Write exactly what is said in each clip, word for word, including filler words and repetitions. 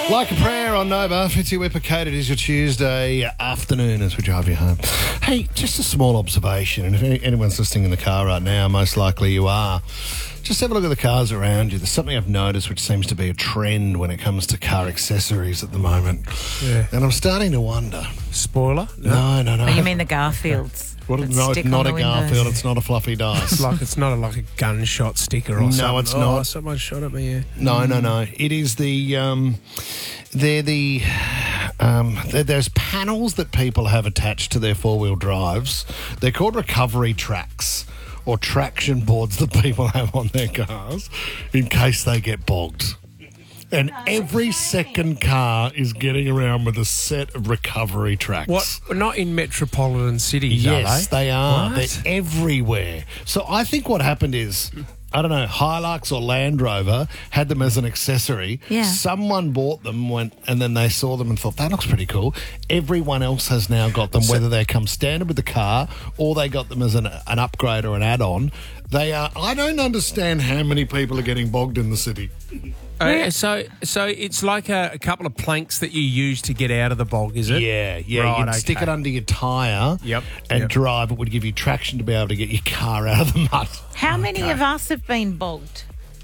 Like a prayer on Nova, Fitzy Whipper Kate, it is your Tuesday afternoon as we drive you home. Hey, just a small observation, and if any, anyone's listening in the car right now, most likely you are, just have a look at the cars around you. There's something I've noticed which seems to be a trend when it comes to car accessories at the moment. Yeah. And I'm starting to wonder. Spoiler? No, no, no. Oh, you mean the Garfields? What, that no, stick it's not on a the Garfield, windows? it's not a fluffy dice. It's like it's not a, like a gunshot sticker or No, something. it's Oh, not. someone shot at me, yeah. No, no, no. It is the, um, they're the, um, they're, there's panels that people have attached to their four-wheel drives. They're called recovery tracks or traction boards that people have on their cars in case they get bogged. And every second car is getting around with a set of recovery tracks. What? Not in metropolitan cities, Yes, are they? they are. What? They're everywhere. So I think what happened is, I don't know, Hilux or Land Rover had them as an accessory. Yeah. Someone bought them, went, and then they saw them and thought, that looks pretty cool. Everyone else has now got them, whether they come standard with the car or they got them as an, an upgrade or an add-on. They are. I don't understand how many people are getting bogged in the city. Uh, so, so it's like a, a couple of planks that you use to get out of the bog, is it? Yeah, yeah. Right, You'd okay. stick it under your tyre Yep, and yep. drive. It would give you traction to be able to get your car out of the mud. How many of us have been bogged?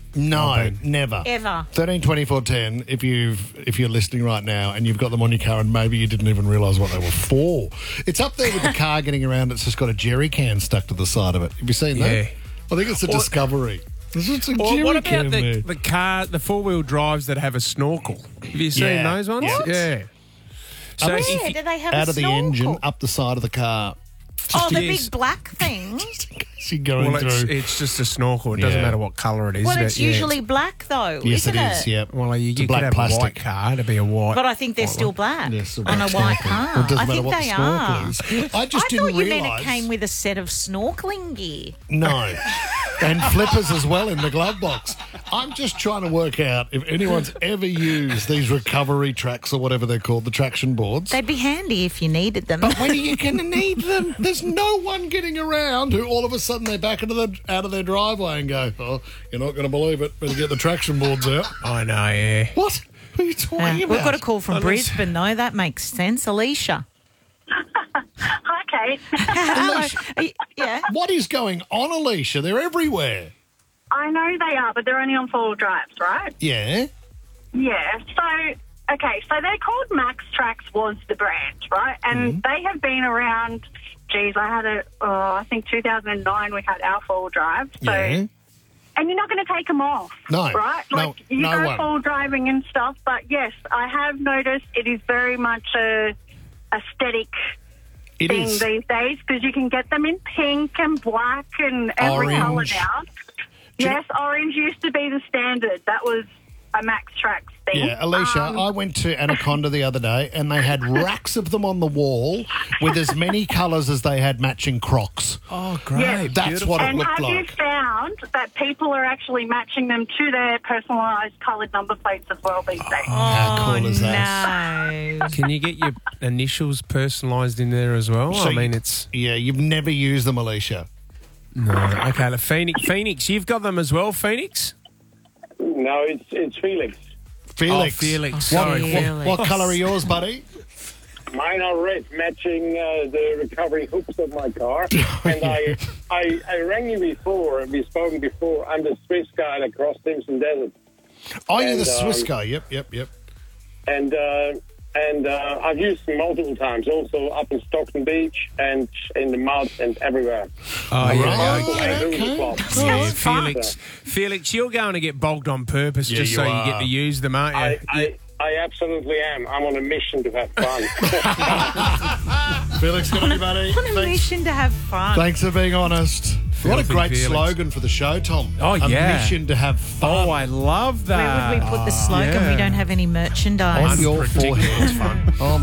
No, never. Ever. Thirteen twenty-four ten. If you've if you're listening right now and you've got them on your car and maybe you didn't even realise what they were for, it's up there with the car getting around. It's just got a jerry can stuck to the side of it. Have you seen that? Yeah. I think it's a Or- Discovery. There's just a Or jerry what can about the, there. the car, the four-wheel drives that have a snorkel? Have you seen Yeah. those ones? What? Yeah. So Where if you- do they have Out a of the snorkel? engine, up the side of the car. Oh, the Yes. big black thing. She's going well, it's, through. it's just a snorkel. It doesn't Yeah. matter what colour it is. Well, but it's yeah, usually black, though, Yes, isn't it it? is. Yep. Well, you, It's a you could black have plastic. a white car to be a white. But I think they're white still one. black Yes, on a white car. Well, it doesn't I matter think what they the are. snorkel is. I just I didn't thought you realise. meant it came with a set of snorkeling gear. No. And flippers as well in the glove box. I'm just trying to work out if anyone's ever used these recovery tracks or whatever they're called, the traction boards. They'd be handy if you needed them. But when are you going to need them? There's no one getting around who all of a sudden they back into the out of their driveway and go, oh, you're not going to believe it. Better get the traction boards out. I know, yeah. What? What are you talking Uh, about? we've got a call from Unless- Brisbane, though. That makes sense. Alicia. Hi, Kate. Hello. Are you- yeah. What is going on, Alicia? They're everywhere. I know they are, but they're only on four-wheel drives, right? Yeah. Yeah. So, okay, so they're called Max Tracks was the brand, right? And they have been around, geez, I had a, oh, I think two thousand nine we had our four-wheel drive. So, Yeah. and you're not going to take them off, No. right? No, Like, you no go one. full driving and stuff, but yes, I have noticed it is very much a aesthetic It thing is. these days because you can get them in pink and black and every colour Orange. now. you Yes, orange used to be the standard. That was a Max Tracks thing. Yeah, Alicia, Um, I went to Anaconda the other day and they had racks of them on the wall with as many colours as they had matching Crocs. Oh, great. Yeah. That's Beautiful. what it and looked have you like. found that people are actually matching them to their personalised coloured number plates as well these days? How cool is that? Oh, No. Can you get your initials personalised in there as well? So I mean, you- it's... Yeah, you've never used them, Alicia. No. Okay, the Phoenix. Phoenix, you've got them as well, Phoenix? No, it's it's Felix. Felix. Oh, Felix. What, Sorry. what, Felix. what colour are yours, buddy? Mine are red, matching uh, the recovery hooks of my car. and I, I I rang you before, and we've spoken before. I'm the Swiss guy across Simpson Desert. Oh, you're the And, Swiss um, guy. Yep, yep, yep. And uh, and uh, I've used them multiple times, also up in Stockton Beach and in the mud and everywhere. Oh, yeah. Oh, okay. I do okay. the club. Yeah, Sounds fun. Felix, Felix, you're going to get bogged on purpose Yeah, just you so are. you get to use them, aren't you? I, I, I absolutely am. I'm on a mission to have fun. Felix, good on you, buddy. On a Thanks, mission to have fun. thanks for being honest. What a Filthy great Felix. slogan for the show, Tom. Oh, a yeah. mission to have fun. Oh, I love Where that. would we put the slogan? yeah. We don't have any merchandise. On your Unpredictable forehead. fun. Oh, my